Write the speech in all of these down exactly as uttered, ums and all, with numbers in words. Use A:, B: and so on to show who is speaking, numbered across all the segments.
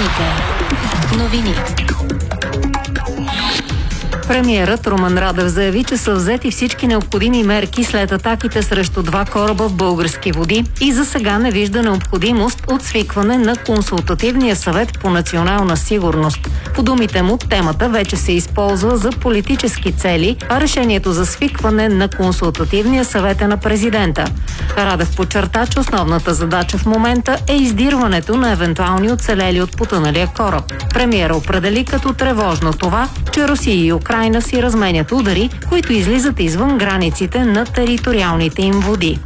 A: Вероника. Новини.
B: Премиерът Румен Радев заяви, че са взети всички необходими мерки след атаките срещу два кораба в български води и за сега не вижда необходимост от свикване на Консултативния съвет по национална сигурност. По думите му, темата вече се използва за политически цели, а решението за свикване на Консултативния съвет е на президента. Радев подчерта, че основната задача в момента е издирването на евентуални оцелели от потъналия кораб. Премиера определи като тревожно това, че Русия и Украйна си разменят удари, които излизат извън границите на териториалните им води.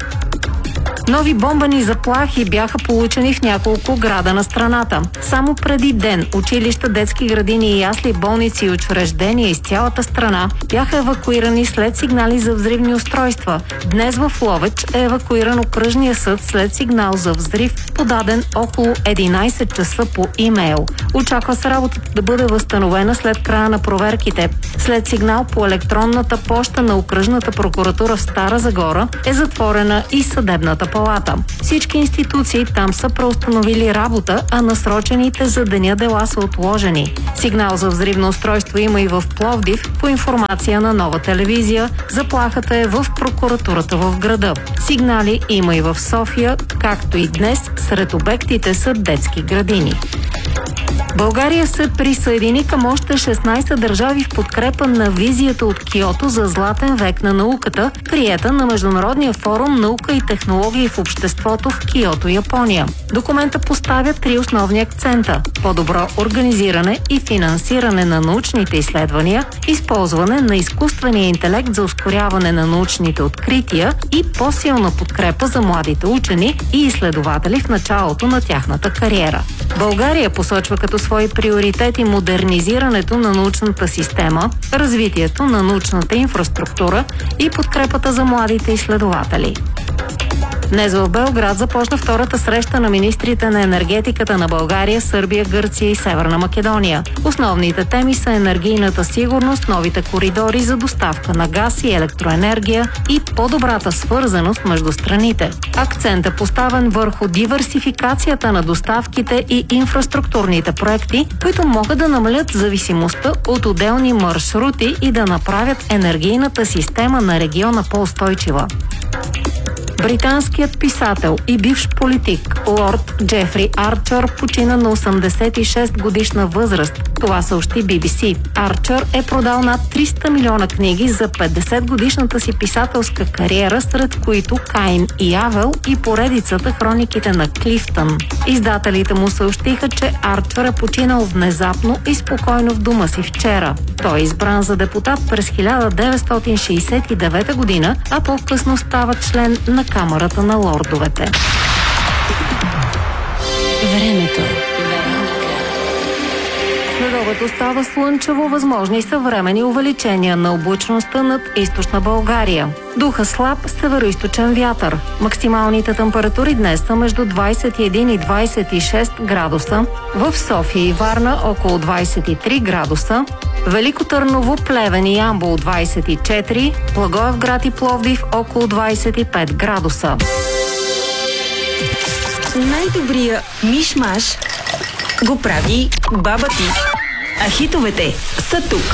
B: Нови бомбени заплахи бяха получени в няколко града на страната. Само преди ден училища, детски градини и ясли, болници и учреждения из цялата страна бяха евакуирани след сигнали за взривни устройства. Днес в Ловеч е евакуиран окръжния съд след сигнал за взрив, подаден около единайсет часа по имейл. Очаква се работата да бъде възстановена след края на проверките. След сигнал по електронната поща на окръжната прокуратура в Стара Загора е затворена и съдебната палата. Всички институции там са преустановили работа, а насрочените за деня дела са отложени. Сигнал за взривно устройство има и в Пловдив, по информация на Нова телевизия. Заплахата е в прокуратурата в града. Сигнали има и в София, както и днес сред обектите са детски градини. България се присъедини към още шестнайсет държави в подкрепа на визията от Киото за златен век на науката, приета на Международния форум «Наука и технологии в обществото» в Киото, Япония. Документа поставя три основни акцента – по-добро организиране и финансиране на научните изследвания, използване на изкуствения интелект за ускоряване на научните открития и по-силна подкрепа за младите учени и изследователи в началото на тяхната кариера. България посочва като свои приоритети модернизирането на научната система, развитието на научната инфраструктура и подкрепата за младите изследователи. Днес в Белград започна втората среща на министрите на енергетиката на България, Сърбия, Гърция и Северна Македония. Основните теми са енергийната сигурност, новите коридори за доставка на газ и електроенергия и по-добрата свързаност между страните. Акцент е поставен върху диверсификацията на доставките и инфраструктурните проекти, които могат да намалят зависимостта от отделни маршрути и да направят енергийната система на региона по-устойчива. Британският писател и бивш политик лорд Джефри Арчър почина на осемдесет и шест годишна възраст. Това съобщи Би Би Си. Арчър е продал над триста милиона книги за петдесет годишната си писателска кариера, сред които Каин и Авел и поредицата Хрониките на Клифтън. Издателите му съобщиха, че Арчър е починал внезапно и спокойно в дома си вчера. Той е избран за депутат през хиляда деветстотин шейсет и девета година, а по-късно става член на Камарата на лордовете.
A: Времето.
B: Следобед остава слънчево, възможни са временни увеличения на облачността над източна България. Духа слаб североизточен вятър. Максималните температури днес са между двайсет и един и двайсет и шест градуса. В София и Варна около двайсет и три градуса. Велико Търново, Плевен и Ямбол двайсет и четири. Благоевград и Пловдив около двайсет и пет градуса.
C: Най-добрия миш-маш го прави баба ти. А хитовете са тук.